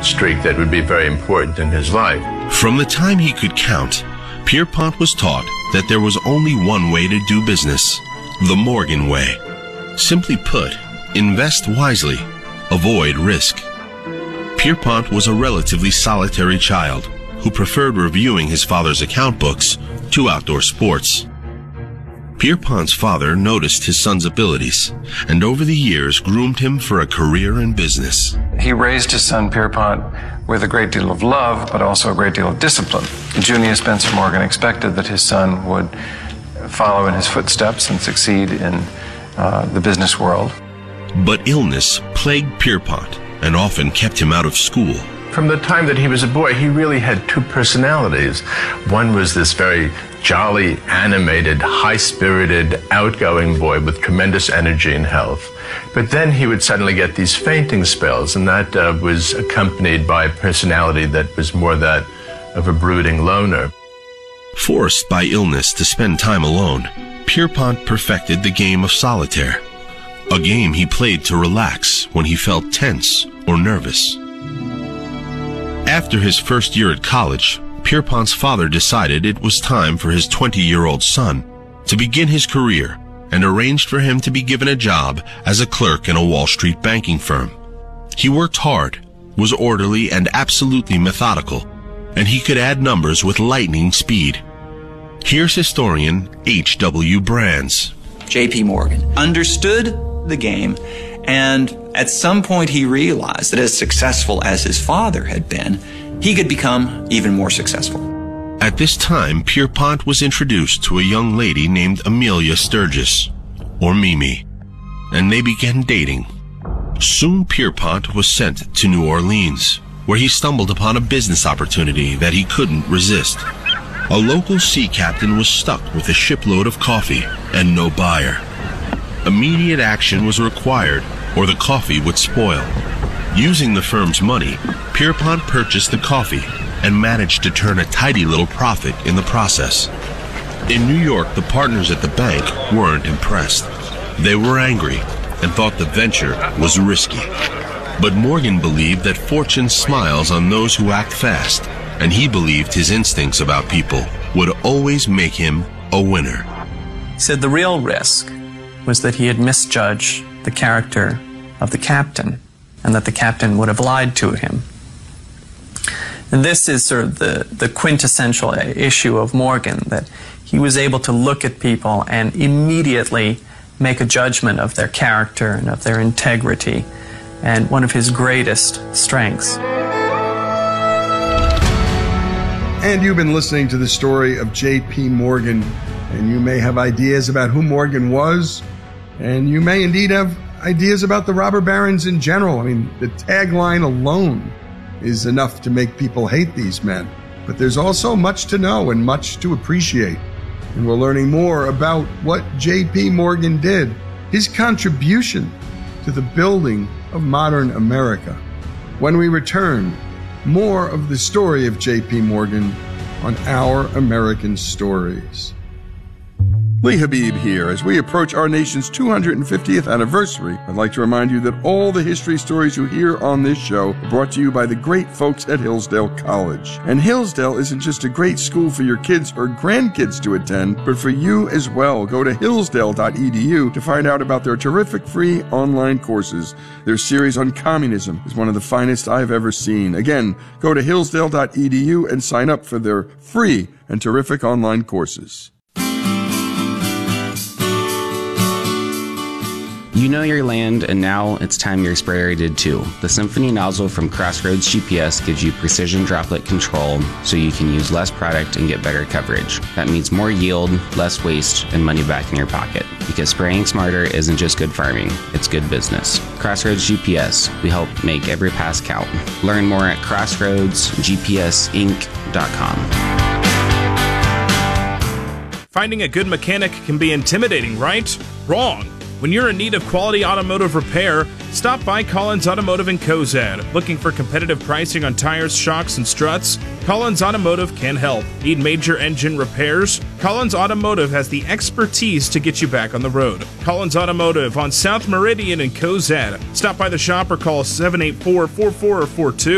streak that would be very important in his life. From the time he could count, Pierpont was taught that there was only one way to do business, the Morgan way. Simply put, invest wisely, avoid risk. Pierpont was a relatively solitary child who preferred reviewing his father's account books to outdoor sports. Pierpont's father noticed his son's abilities and over the years groomed him for a career in business. He raised his son Pierpont with a great deal of love, but also a great deal of discipline. Junius Spencer Morgan expected that his son would follow in his footsteps and succeed in the business world. But illness plagued Pierpont and often kept him out of school. From the time that he was a boy, he really had two personalities. One was this very jolly, animated, high-spirited, outgoing boy with tremendous energy and health. But then he would suddenly get these fainting spells, and that was accompanied by a personality that was more that of a brooding loner. Forced by illness to spend time alone, Pierpont perfected the game of solitaire, a game he played to relax when he felt tense or nervous. After his first year at college, Pierpont's father decided it was time for his 20-year-old son to begin his career and arranged for him to be given a job as a clerk in a Wall Street banking firm. He worked hard, was orderly and absolutely methodical, and he could add numbers with lightning speed. Here's historian H.W. Brands. J.P. Morgan understood the game, and at some point he realized that as successful as his father had been, he could become even more successful. At this time, Pierpont was introduced to a young lady named Amelia Sturgis, or Mimi, and they began dating. Soon Pierpont was sent to New Orleans, where he stumbled upon a business opportunity that he couldn't resist. A local sea captain was stuck with a shipload of coffee and no buyer. Immediate action was required, or the coffee would spoil. Using the firm's money, Pierpont purchased the coffee and managed to turn a tidy little profit in the process. In New York, the partners at the bank weren't impressed. They were angry and thought the venture was risky. But Morgan believed that fortune smiles on those who act fast, and he believed his instincts about people would always make him a winner. He said the real risk was that he had misjudged the character of the captain, and that the captain would have lied to him. And this is sort of the quintessential issue of Morgan, that he was able to look at people and immediately make a judgment of their character and of their integrity, and one of his greatest strengths. And you've been listening to the story of J.P. Morgan, and you may have ideas about who Morgan was, and you may indeed have ideas about the robber barons in general. I mean, the tagline alone is enough to make people hate these men. But there's also much to know and much to appreciate. And we're learning more about what J.P. Morgan did, his contribution to the building of modern America. When we return, more of the story of J.P. Morgan on Our American Stories. Lee Habib here. As we approach our nation's 250th anniversary, I'd like to remind you that all the history stories you hear on this show are brought to you by the great folks at Hillsdale College. And Hillsdale isn't just a great school for your kids or grandkids to attend, but for you as well. Go to hillsdale.edu to find out about their terrific free online courses. Their series on communism is one of the finest I've ever seen. Again, go to hillsdale.edu and sign up for their free and terrific online courses. You know your land, and now it's time your sprayer did too. The Symphony nozzle from Crossroads GPS gives you precision droplet control so you can use less product and get better coverage. That means more yield, less waste, and money back in your pocket. Because spraying smarter isn't just good farming, it's good business. Crossroads GPS, we help make every pass count. Learn more at crossroadsgpsinc.com. Finding a good mechanic can be intimidating, right? Wrong. When you're in need of quality automotive repair, stop by Collins Automotive in Cozad. Looking for competitive pricing on tires, shocks, and struts? Collins Automotive can help. Need major engine repairs? Collins Automotive has the expertise to get you back on the road. Collins Automotive on South Meridian in Cozad. Stop by the shop or call 784-4442.